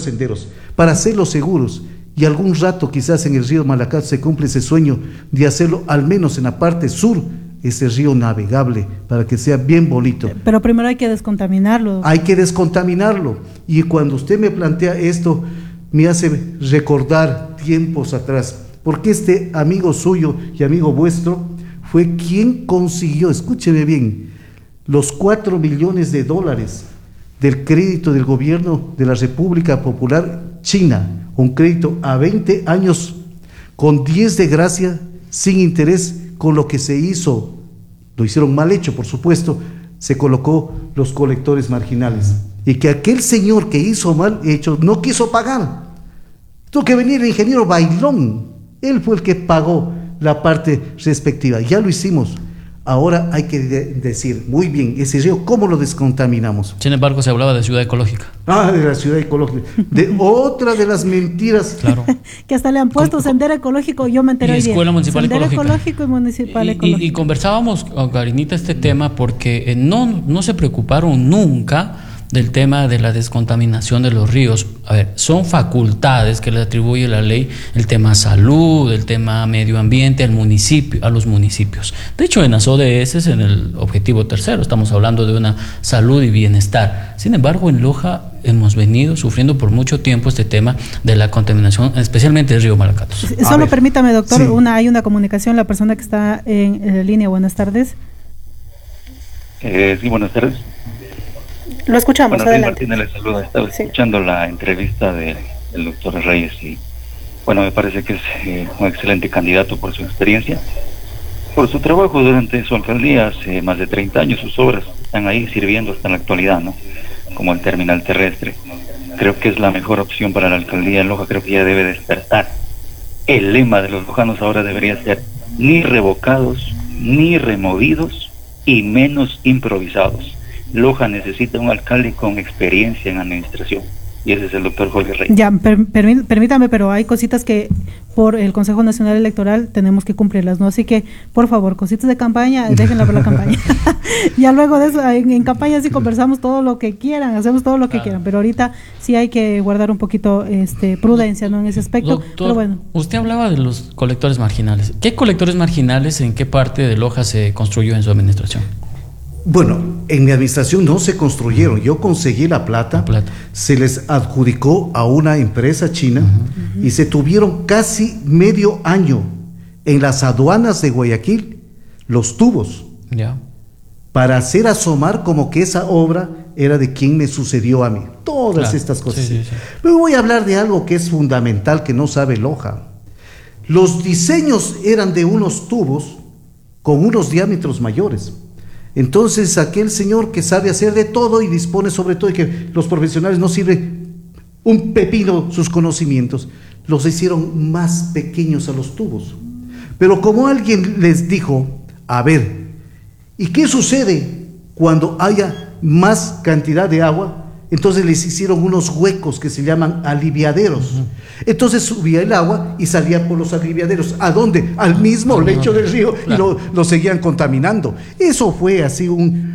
buenos senderos, para hacerlos seguros. Y algún rato quizás en el río Malacato se cumple ese sueño de hacerlo al menos en la parte sur, ese río navegable, para que sea bien bonito. Pero primero hay que descontaminarlo. Hay que descontaminarlo. Y cuando usted me plantea esto, me hace recordar tiempos atrás, porque este amigo suyo y amigo vuestro fue quien consiguió, escúcheme bien, los $4 millones del crédito del gobierno de la República Popular China, un crédito a 20 años con 10 de gracia, sin interés, con lo que se hizo, lo hicieron mal hecho, por supuesto, se colocó los colectores marginales, y que aquel señor que hizo mal hecho no quiso pagar. Tuvo que venir el ingeniero Bailón, él fue el que pagó la parte respectiva. Ya lo hicimos. Ahora hay que decir, muy bien, ese río, ¿cómo lo descontaminamos? Sin embargo, se hablaba de ciudad ecológica. De la ciudad ecológica. De otra de las mentiras. Claro. Que hasta le han puesto sendero ecológico, yo me enteré hoy día. Escuela municipal sendero ecológica. Ecológico y municipal ecológico. Y conversábamos, Karinita, este tema porque no se preocuparon nunca del tema de la descontaminación de los ríos. A ver, son facultades que le atribuye la ley, el tema salud, el tema medio ambiente al municipio, a los municipios. De hecho, en las ODS, en el objetivo tercero, estamos hablando de una salud y bienestar. Sin embargo, en Loja hemos venido sufriendo por mucho tiempo este tema de la contaminación, especialmente el río Malacato. Solo permítame, doctor, sí. Hay una comunicación, la persona que está en línea. Buenas tardes. Sí, buenas tardes. Lo escuchamos, bueno, adelante. Martínez le saluda. Estaba escuchando la entrevista del doctor Reyes y bueno, me parece que es un excelente candidato por su experiencia, por su trabajo durante su alcaldía hace más de 30 años. Sus obras están ahí sirviendo hasta la actualidad, ¿no? Como el terminal terrestre. Creo que es la mejor opción para la alcaldía de Loja. Creo que ya debe despertar. El lema de los lojanos ahora debería ser ni revocados, ni removidos y menos improvisados. Loja necesita un alcalde con experiencia en administración, y ese es el doctor Jorge Reyes. Ya, permítame, pero hay cositas que por el Consejo Nacional Electoral tenemos que cumplirlas, ¿no? Así que, por favor, cositas de campaña, déjenla por la campaña. Ya luego de eso, en campaña sí conversamos todo lo que quieran, hacemos todo lo que quieran, pero ahorita sí hay que guardar un poquito prudencia, ¿no? En ese aspecto. Doctor, pero bueno. Usted hablaba de los colectores marginales. ¿Qué colectores marginales, en qué parte de Loja se construyó en su administración? Bueno, en mi administración no se construyeron, yo conseguí la plata, se les adjudicó a una empresa china y se tuvieron casi medio año en las aduanas de Guayaquil los tubos para hacer asomar como que esa obra era de quien me sucedió a mí, todas estas cosas. Sí. Pero voy a hablar de algo que es fundamental, que no sabe Loja. Los diseños eran de unos tubos con unos diámetros mayores. Entonces aquel señor que sabe hacer de todo y dispone sobre todo, y que los profesionales no sirven un pepino sus conocimientos, los hicieron más pequeños a los tubos. Pero como alguien les dijo, a ver, ¿y qué sucede cuando haya más cantidad de agua? Entonces les hicieron unos huecos que se llaman aliviaderos. Entonces subía el agua y salía por los aliviaderos. ¿A dónde? Al mismo lecho del río, y lo seguían contaminando. Eso fue así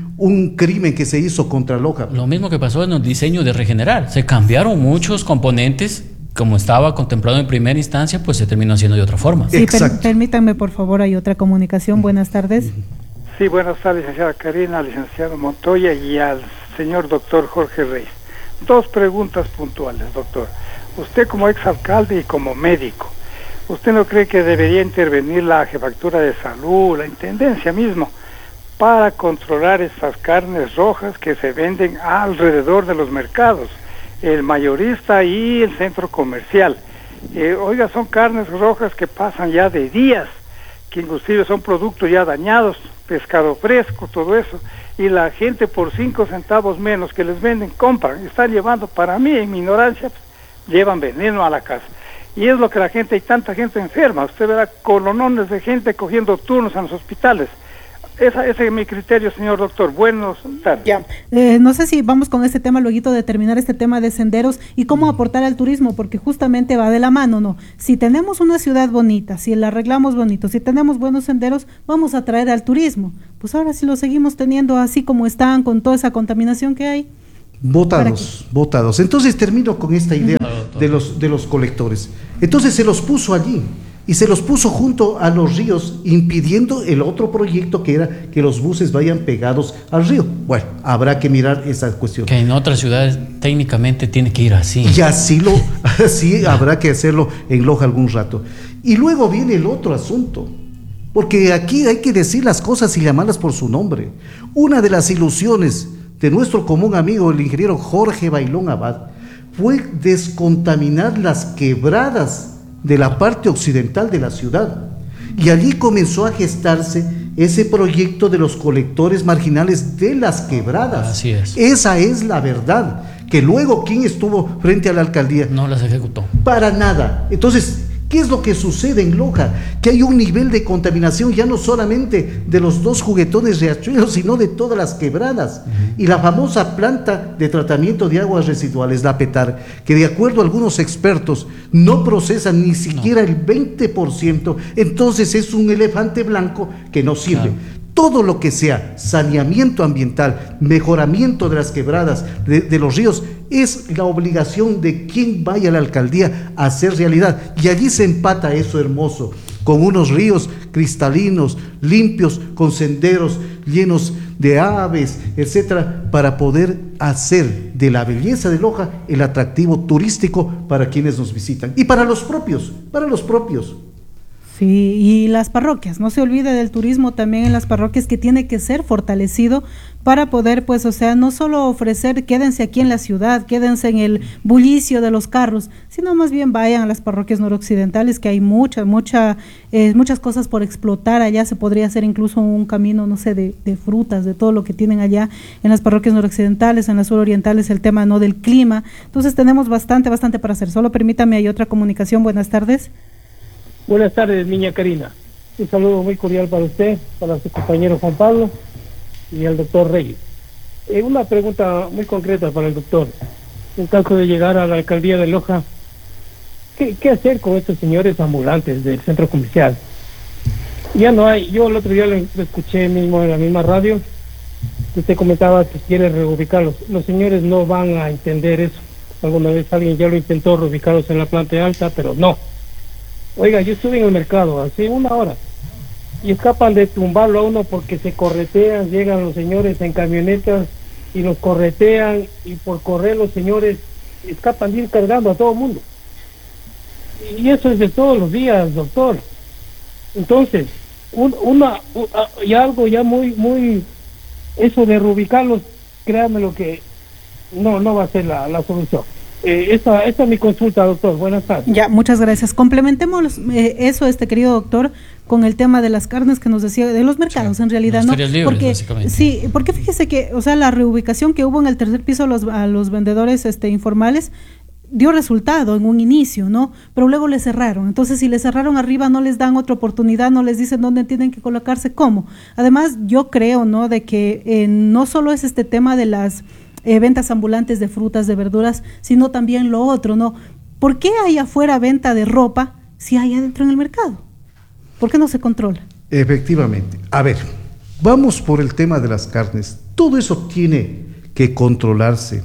un crimen que se hizo contra Loja. Lo mismo que pasó en el diseño de Regenerar. Se cambiaron muchos componentes, como estaba contemplado en primera instancia, pues se terminó haciendo de otra forma. Sí, permítanme, por favor, hay otra comunicación. Buenas tardes. Sí, buenas tardes, licenciada Karina, licenciado Montoya y al señor doctor Jorge Reyes. Dos preguntas puntuales, doctor. Usted como exalcalde y como médico, ¿usted no cree que debería intervenir la jefatura de salud, la intendencia mismo, para controlar estas carnes rojas que se venden alrededor de los mercados, el mayorista y el centro comercial? Oiga, son carnes rojas que pasan ya de días, que inclusive son productos ya dañados, pescado fresco, todo eso, y la gente por 5 centavos menos que les venden, compran, están llevando, para mí, en mi ignorancia, llevan veneno a la casa. Y es lo que la gente, hay tanta gente enferma, usted verá colonones de gente cogiendo turnos en los hospitales. Ese es mi criterio, señor doctor. Buenos tardes. No sé si vamos con este tema, luego de terminar este tema de senderos y cómo aportar al turismo, porque justamente va de la mano, ¿no? Si tenemos una ciudad bonita, si la arreglamos bonito, si tenemos buenos senderos, vamos a atraer al turismo. Pues ahora si lo seguimos teniendo así como están, con toda esa contaminación que hay. Botados. Entonces termino con esta idea de los colectores. Entonces se los puso allí y se los puso junto a los ríos, impidiendo el otro proyecto que era que los buses vayan pegados al río. Bueno, habrá que mirar esa cuestión. Que en otras ciudades técnicamente tiene que ir así. Y así habrá que hacerlo en Loja algún rato. Y luego viene el otro asunto, porque aquí hay que decir las cosas y llamarlas por su nombre. Una de las ilusiones de nuestro común amigo, el ingeniero Jorge Bailón Abad, fue descontaminar las quebradas de la parte occidental de la ciudad. Y allí comenzó a gestarse ese proyecto de los colectores marginales de las quebradas. Así es. Esa es la verdad, que luego, ¿quién estuvo frente a la alcaldía? No las ejecutó. Para nada. Entonces, ¿qué es lo que sucede en Loja? Que hay un nivel de contaminación ya no solamente de los 2 juguetones riachuelos, sino de todas las quebradas. Y la famosa planta de tratamiento de aguas residuales, la PETAR, que de acuerdo a algunos expertos no procesan ni siquiera el 20%, entonces es un elefante blanco que no sirve. Claro. Todo lo que sea saneamiento ambiental, mejoramiento de las quebradas, de los ríos, es la obligación de quien vaya a la alcaldía a hacer realidad. Y allí se empata eso hermoso, con unos ríos cristalinos, limpios, con senderos llenos de aves, etcétera, para poder hacer de la belleza de Loja el atractivo turístico para quienes nos visitan. Y para los propios. Sí, y las parroquias, no se olvide del turismo también en las parroquias, que tiene que ser fortalecido para poder, pues, o sea, no solo ofrecer, quédense aquí en la ciudad, quédense en el bullicio de los carros, sino más bien vayan a las parroquias noroccidentales, que hay muchas cosas por explotar allá. Se podría hacer incluso un camino, no sé, de frutas, de todo lo que tienen allá en las parroquias noroccidentales, en las surorientales, el tema, ¿no?, del clima. Entonces tenemos bastante para hacer. Solo permítame, hay otra comunicación. Buenas tardes. Buenas tardes, niña Karina. Un saludo muy cordial para usted, para su compañero Juan Pablo y al doctor Reyes. Una pregunta muy concreta para el doctor. En caso de llegar a la alcaldía de Loja, ¿qué hacer con estos señores ambulantes del centro comercial? Ya no hay. Yo el otro día lo escuché mismo en la misma radio, que usted comentaba que quiere reubicarlos. Los señores no van a entender eso. Alguna vez alguien ya lo intentó reubicarlos en la planta alta, pero no. Oiga, yo estuve en el mercado hace 1 hora y escapan de tumbarlo a uno porque se corretean, llegan los señores en camionetas y los corretean, y por correr los señores escapan de ir cargando a todo el mundo. Y eso es de todos los días, doctor. Entonces, y algo ya muy, eso de reubicarlos, créanme lo que no va a ser la solución. Esa es mi consulta, doctor. Buenas tardes. Ya, muchas gracias. Complementemos eso, querido doctor, con el tema de las carnes que nos decía, de los mercados, sí, en realidad, ¿no? Libres, porque básicamente. Sí, porque fíjese que, o sea, la reubicación que hubo en el tercer piso a los vendedores informales dio resultado en un inicio, ¿no? Pero luego le cerraron. Entonces, si le cerraron arriba, no les dan otra oportunidad, no les dicen dónde tienen que colocarse, cómo. Además, yo creo, ¿no?, de que no solo es este tema de las ventas ambulantes de frutas, de verduras, sino también lo otro, ¿no? ¿Por qué hay afuera venta de ropa si hay adentro en el mercado? ¿Por qué no se controla? Efectivamente. A ver, vamos por el tema de las carnes. Todo eso tiene que controlarse.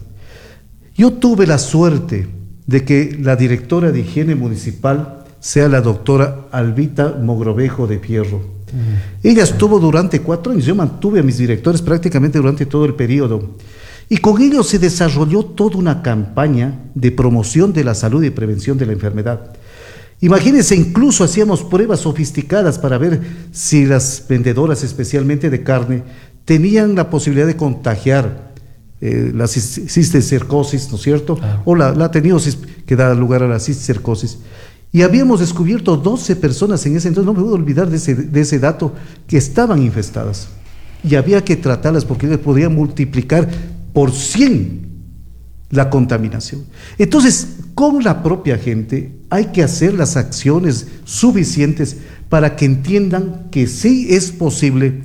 Yo tuve la suerte de que la directora de higiene municipal sea la doctora Albita Mogrovejo de Fierro. Ella estuvo durante 4 años, yo mantuve a mis directores prácticamente durante todo el periodo. Y con ello se desarrolló toda una campaña de promoción de la salud y prevención de la enfermedad. Imagínense, incluso hacíamos pruebas sofisticadas para ver si las vendedoras, especialmente de carne, tenían la posibilidad de contagiar la cisticercosis, ¿no es cierto? Claro. O la teniosis que da lugar a la cisticercosis. Y habíamos descubierto 12 personas en ese entonces, no me puedo olvidar de ese dato, que estaban infestadas. Y había que tratarlas porque ellas podían multiplicar por 100 la contaminación. Entonces, con la propia gente hay que hacer las acciones suficientes para que entiendan que sí es posible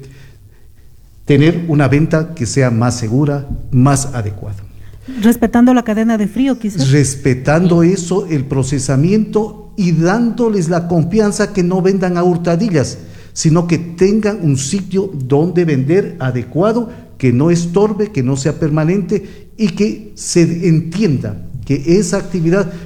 tener una venta que sea más segura, más adecuada. Respetando la cadena de frío, quizás. Respetando eso, el procesamiento, y dándoles la confianza que no vendan a hurtadillas, sino que tengan un sitio donde vender adecuado que no estorbe, que no sea permanente y que se entienda que esa actividad